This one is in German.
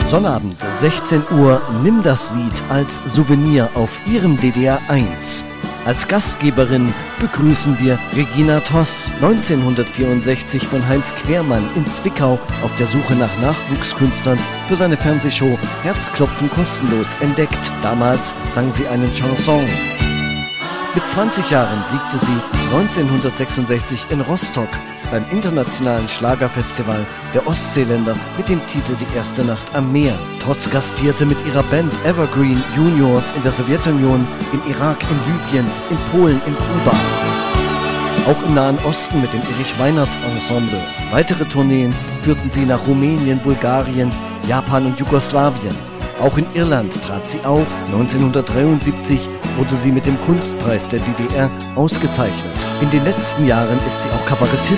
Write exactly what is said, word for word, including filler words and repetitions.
Sonnabend, sechzehn Uhr, nimm das Lied als Souvenir auf Ihrem D D R eins. Als Gastgeberin begrüßen wir Regina Toss, neunzehnhundertvierundsechzig von Heinz Quermann in Zwickau auf der Suche nach Nachwuchskünstlern für seine Fernsehshow Herzklopfen kostenlos entdeckt. Damals sang sie einen Chanson. Mit zwanzig Jahren siegte sie neunzehnhundertsechsundsechzig in Rostock beim internationalen Schlagerfestival der Ostseeländer mit dem Titel Die erste Nacht am Meer. Toss gastierte mit ihrer Band Evergreen Juniors in der Sowjetunion, im Irak, in Libyen, in Polen, in Kuba. Auch im Nahen Osten mit dem Erich Weinert Ensemble. Weitere Tourneen führten sie nach Rumänien, Bulgarien, Japan und Jugoslawien. Auch in Irland trat sie auf. neunzehnhundertdreiundsiebzig wurde sie mit dem Kunstpreis der D D R ausgezeichnet. In den letzten Jahren ist sie auch Kabarettistin.